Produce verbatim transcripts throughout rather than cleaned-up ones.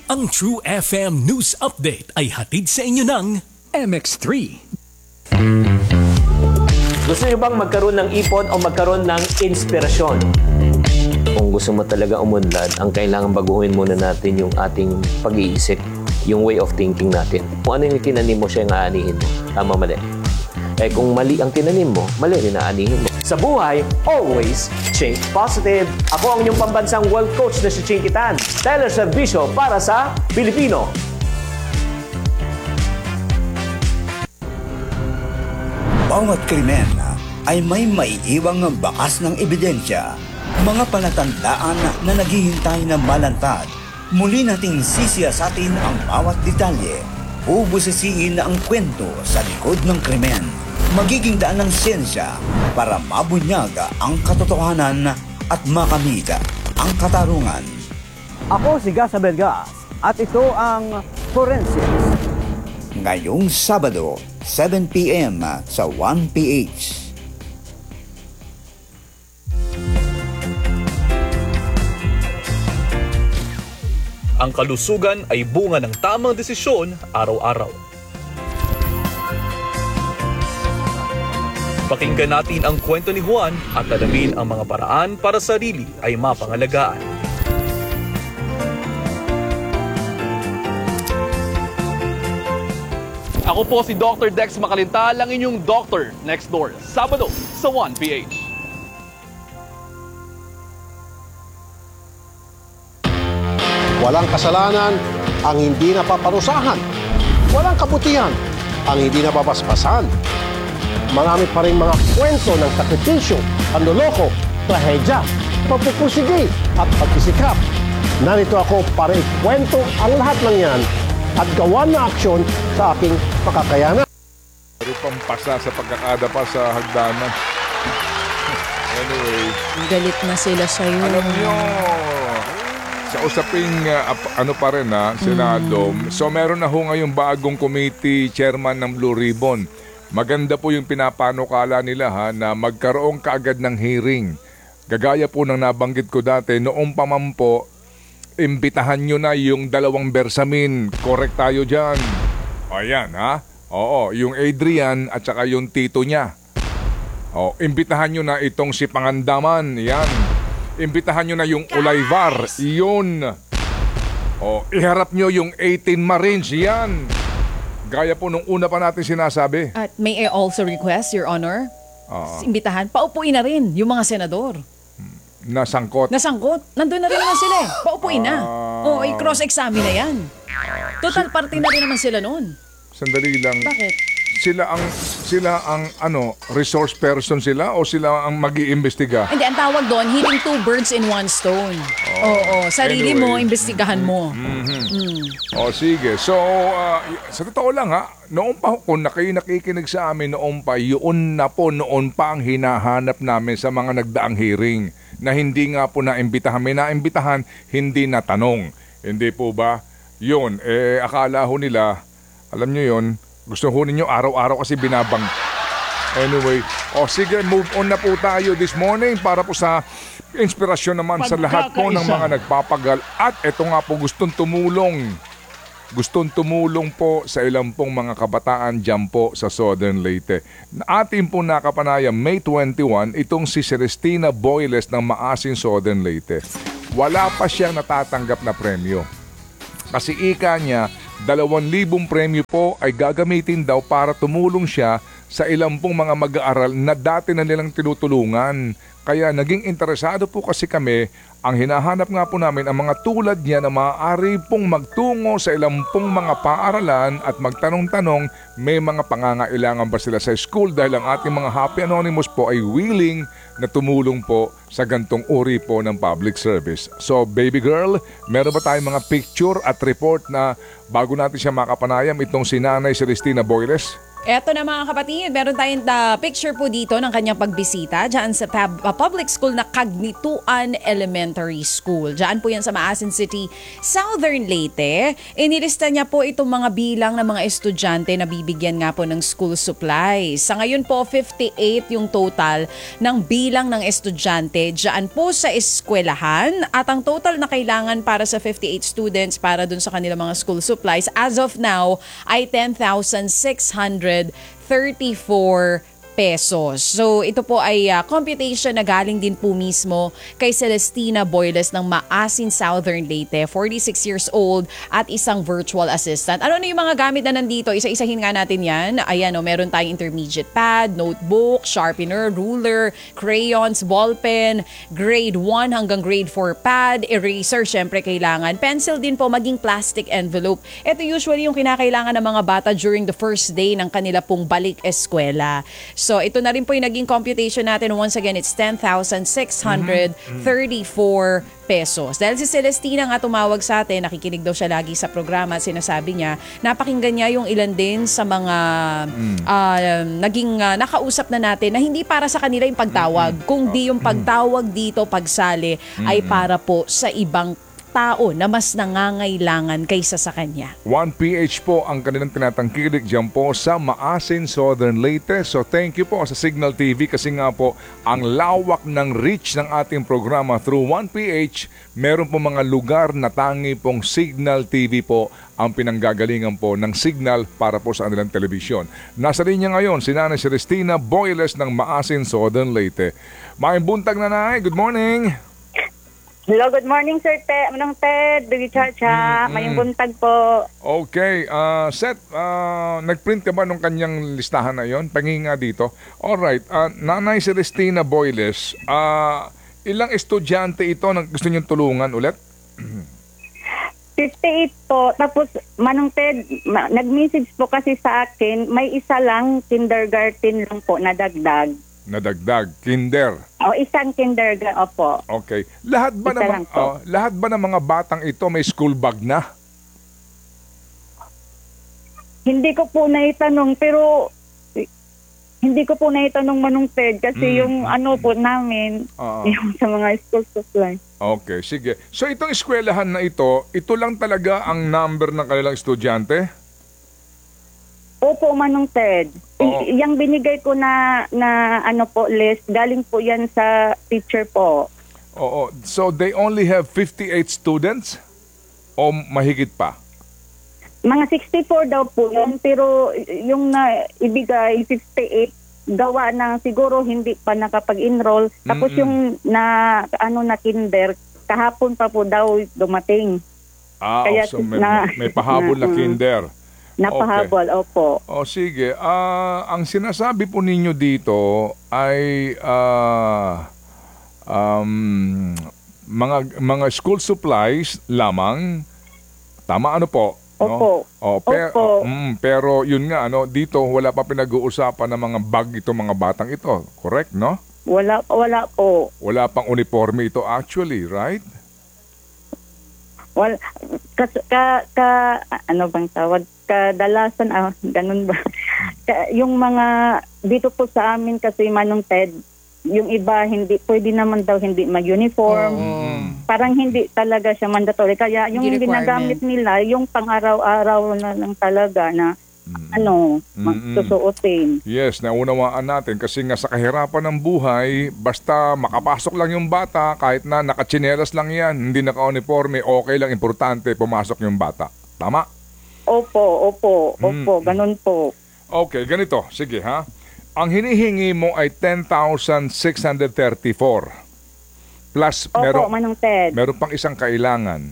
Ang True F M News Update ay hatid sa inyo ng M X three. Gusto niyo bang magkaroon ng ipon o magkaroon ng inspirasyon? Kung gusto mo talaga umunlad, ang kailangan baguhin muna natin yung ating pag-iisip, yung way of thinking natin. Kung ano yung tinanim mo, siya yung aanihin mo. Tama, mali. Eh kung mali ang tinanim mo, mali rin aanihin mo. Sa buhay, always think positive. Ako ang inyong pambansang world coach na si Chinky Tan. Teleserbisyo para sa Pilipino. Bawat krimen ay may maiiwang bakas ng ebidensya. Mga palatandaan na naghihintay na malantad. Muli nating sisiyasatin ang bawat detalye. Bubusisiin ang kwento sa likod ng krimen. Magiging daan ng siyensya para mabunyag ang katotohanan at makamit ang katarungan. Ako si Gasa Belgas at ito ang Forensics. Ngayong Sabado, seven p m sa one P H. Ang kalusugan ay bunga ng tamang desisyon araw-araw. Pakinggan natin ang kwento ni Juan at alamin ang mga paraan para sa sarili ay mapangalagaan. Ako po si Doctor Dex Macalintal, ang inyong Doctor Next Door, Sabado sa one P H. Walang kasalanan ang hindi napaparusahan. Walang kabutihan ang hindi napapaspasan. Marami pa rin mga kwento ng sakripisyo, panloloko, trahedya, pagpupusigi at pagsisikap. Narito ako para ikwento ang lahat ng yan at gawa na aksyon sa aking makakayanan. Pero pampasa sa pagkakadapa sa hagdanan. Anyway. Galit na sila sa'yo. Alam nyo, sa usaping uh, ano pa rin ha, Senado. Mm. So meron na ho ngayong bagong committee chairman ng Blue Ribbon. Maganda po yung pinapanukala nila ha, na magkaroon kaagad ng hearing. Gagaya po ng nabanggit ko dati, noong pa man po, imbitahan nyo na yung dalawang Bersamin. Correct tayo dyan. Ayan ha. Oo, yung Adrian at saka yung tito niya. O, imbitahan nyo na itong si Pangandaman. Yan. Imbitahan nyo na yung Olayvar. Iyon. O, iharap nyo yung eighteen Marines. Yan. Gaya po nung una pa natin sinasabi. At may I also request, Your Honor, uh, imbitahan, paupuin na rin yung mga senador. Nasangkot. Nasangkot. Nandun na rin naman sila eh. Paupuin na. Uh, Oo, i-cross-examine na yan. Total party na rin naman sila noon. Sandali lang. Bakit? Sila ang sila ang ano, resource person sila o sila ang mag-iimbestiga? Hindi, ang tawag doon, hitting two birds in one stone. Oo, oh, oh, sarili anyway. mo, imbestigahan mo. Mm-hmm. Mm. O sige. So, uh, sa totoo lang ha, noon pa kung kayo nakikinig sa amin noon pa, yun na po noon pa ang hinahanap namin sa mga nagdaang hearing na hindi nga po naimbitahan. May naimbitahan, hindi na tanong. Hindi po ba? Yun, eh akala ho nila, alam nyo yun, gusto ho ninyo araw-araw kasi binabang. Anyway, o sige, move on na po tayo this morning para po sa inspirasyon naman sa lahat po ng mga nagpapagal. At ito nga po, gustong tumulong. Gustong tumulong po sa ilang pong mga kabataan dyan po sa Southern Leyte. Atin po nakapanayam May twenty-first, itong si Celestina Boyles ng Maasin Southern Leyte. Wala pa siyang natatanggap na premyo. Kasi ika niya, dalawang libong premyo po ay gagamitin daw para tumulong siya sa ilang pong mga mag-aaral na dati na nilang tinutulungan. Kaya naging interesado po kasi kami, ang hinahanap nga po namin ang mga tulad niya na maaari pong magtungo sa ilang pong mga paaralan at magtanong-tanong may mga pangangailangan ba sila sa school dahil ang ating mga Happy Anonymous po ay willing na tumulong po sa gantong uri po ng public service. So baby girl, meron ba tayong mga picture at report na bago natin siya makapanayam itong si Nanay Celestina Boyles? Eto na mga kapatid, meron tayong uh, picture po dito ng kanyang pagbisita dyan sa pub- uh, public school na Cagnituan Elementary School. Dyan po yan sa Maasin City, Southern Leyte. Inilista niya po itong mga bilang ng mga estudyante na bibigyan nga po ng school supplies. Sa ngayon po, fifty-eight yung total ng bilang ng estudyante dyan po sa eskwelahan. At ang total na kailangan para sa fifty-eight students para dun sa kanilang mga school supplies as of now ay ten thousand six hundred thirty-four pesos. So ito po ay uh, computation na galing din po mismo kay Celestina Boyles ng Maasin Southern Leyte, forty-six years old at isang virtual assistant. Ano na yung mga gamit na nandito? Isa-isahin nga natin yan. Ayan o, meron tayong intermediate pad, notebook, sharpener, ruler, crayons, ballpen, grade one hanggang grade four pad, eraser, syempre kailangan. Pencil din po, maging plastic envelope. Ito usually yung kinakailangan ng mga bata during the first day ng kanila pong balik eskwela. So, ito na rin po yung naging computation natin. Once again, it's ten thousand six hundred thirty-four pesos. Dahil si Celestina nga tumawag sa atin, nakikinig daw siya lagi sa programa at sinasabi niya, napakinggan niya yung ilan din sa mga mm. uh, naging uh, nakausap na natin na hindi para sa kanila yung pagtawag, mm-hmm. kundi yung pagtawag dito, pagsali, mm-hmm. ay para po sa ibang tao na mas nangangailangan kaysa sa kanya. one P H po ang kanilang tinatangkilik dyan po sa Maasin, Southern Leyte. So thank you po sa Signal T V kasi nga po ang lawak ng reach ng ating programa through one P H, meron po mga lugar na tangi pong Signal T V po ang pinanggagalingan po ng Signal para po sa kanilang telebisyon. Nasa linya ngayon si Nanay Celestina Boyles ng Maasin, Southern Leyte. Maayong buntag, Nanay. Good morning. Hello, good morning, Sir Ted. Manong Ted, Baby Chacha. Mayong buntag po. Okay, uh, Seth, uh, nagprint ka ba nung kanyang listahan na yon? Panghingi nga dito. Alright, uh, Nanay Celestina Boyles, uh, ilang estudyante ito na gusto niyong tulungan ulit? fifty-eight po. Tapos, Manong Ted, ma- nag-message po kasi sa akin, may isa lang kindergarten lang po na dagdag. Nadagdag, kinder. O, isang kindergarten, opo. Okay. Lahat ba Isa ng mga, oh, lahat ba ng mga batang ito may school bag na? Hindi ko po naitanong, pero hindi ko po naitanong, Manong Ted, kasi Mm. yung ano po namin, Oo. yung sa mga school supply. Okay, sige. So itong eskwelahan na ito, ito lang talaga ang number ng kanilang estudyante? Opo, Manong Ted. Oo. Y- yung binigay ko na na ano po list, galing po yan sa teacher po. Oo. So they only have fifty-eight students? O mahigit pa? Mga sixty-four daw po yan, pero yung na ibigay fifty-eight gawa na siguro hindi pa nakapag-enroll. Tapos Mm-mm. yung na ano na kinder, kahapon pa po daw dumating. Ah, Kaya so may, na- may pahabol na na- kinder. Napahabol, opo. O sige, ah, ang sinasabi po ninyo dito ay ah, um, mga mga school supplies lamang. Tama ano po? Opo. No? O, per, Opo. mm, pero yun nga, ano, dito wala pa pinag-uusapan ng mga bag itong mga batang ito. Correct, no? Wala, wala po. Wala pang uniforme ito actually, right? Wala, ka, ka, ka, ano bang tawag? Kadalasan, ah, ganun ba? Ka, yung mga, dito po sa amin kasi, Manong Ted, yung iba, hindi, pwede naman daw hindi mag-uniform. Mm. Parang hindi talaga siya mandatory. Kaya yung Hindi ginagamit nila, yung pang-araw-araw na lang talaga na, ano, Mm-mm. susuotin. Yes, naunawaan natin kasi nga sa kahirapan ng buhay, basta makapasok lang yung bata, kahit na nakatsinelas lang yan, hindi naka-uniforme, okay lang, importante, pumasok yung bata. Tama? Opo, opo, opo, Mm. ganun po. Okay, ganito. Sige ha. Ang hinihingi mo ay ten thousand six hundred thirty-four. Plus, Opo, meron, Manong Ted. meron pang isang kailangan.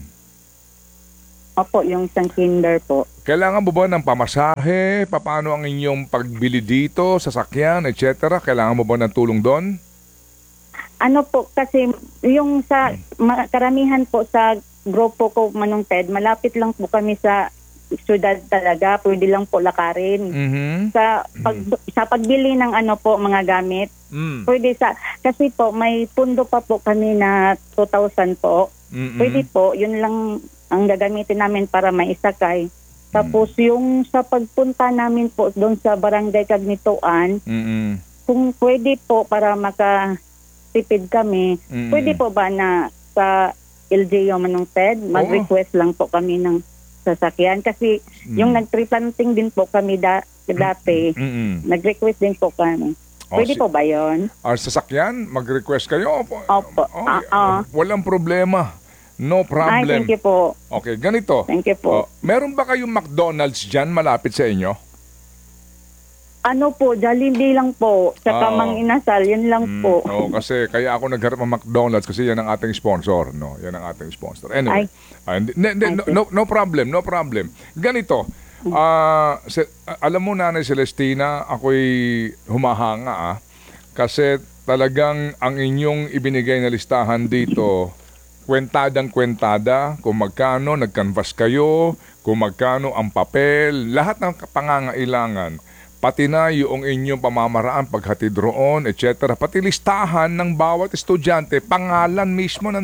Opo, yung isang kinder po. Kailangan mo ba ng pamasahe? Paano ang inyong pagbili dito, sasakyan, et cetera? Kailangan mo ba ng tulong doon? Ano po, kasi yung sa ma- karamihan po sa grupo ko, Manong Ted, malapit lang po kami sa syudad talaga, pwede lang po lakarin. Mhm. Sa pag, sa pagbili ng ano po, mga gamit, Mm. pwede sa, kasi po may pundo pa po kami na two thousand po. Mm-mm. Pwede po, yun lang ang gagamitin namin para maisakay. Tapos yung sa pagpunta namin po doon sa Barangay Cagnituan, Mm-mm. kung pwede po para makatipid kami, Mm-mm. pwede po ba na sa L G U Manong Ted, mag-request lang po kami ng sasakyan? Kasi yung nag-tree-planting din po kami da- dati, Mm-mm. nag-request din po kami. Oh, Pwede si- po ba yun? Ang sasakyan, mag-request kayo. Opo. Opo. Oh, Ah, ah. Walang problema. No Ay, problem. thank you po. Okay, ganito. Thank you po. Oh, meron ba kayong McDonald's dyan malapit sa inyo? Ano po, Jollibee lang po. Sa Ah. Kamang Inasal, yun lang Mm, po. Oo, kasi kaya ako nagharap ng McDonald's kasi yan ang ating sponsor, no? Yan ang ating sponsor. Anyway, Ay. ah, hindi- hindi- hindi, no, no, no problem, no problem. Ganito, ah, se- ah, alam mo, Nanay Celestina, ako'y humahanga ah, kasi talagang ang inyong ibinigay na listahan dito, kwentadang kwentada, kung magkano nag-canvas kayo, kung magkano ang papel, lahat ng pangangailangan, pati na yung inyong pamamaraan, paghatid roon, et cetera. Pati listahan ng bawat estudyante, pangalan mismo ng